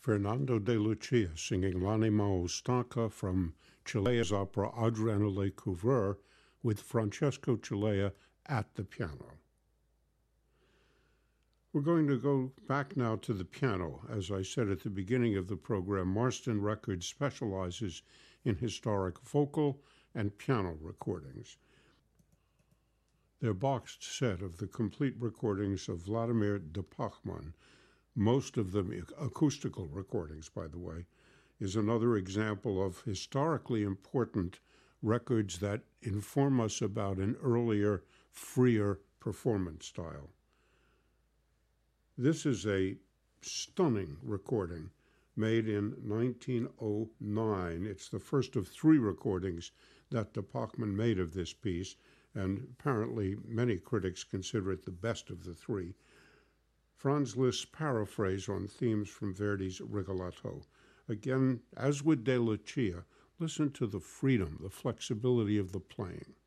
Fernando de Lucia singing L'anima stanca from Cilea's opera Adriano Lecouvreur with Francesco Cilea at the piano. We're going to go back now to the piano. As I said at the beginning of the program, Marston Records specializes in historic vocal and piano recordings. Their boxed set of the complete recordings of Vladimir de Pachmann, most of them acoustical recordings, by the way, is another example of historically important records that inform us about an earlier, freer performance style. This is a stunning recording made in 1909. It's the first of three recordings that de Pachmann made of this piece, and apparently many critics consider it the best of the three. Franz Liszt's paraphrase on themes from Verdi's Rigoletto. Again, as with De Lucia, listen to the freedom, the flexibility of the playing.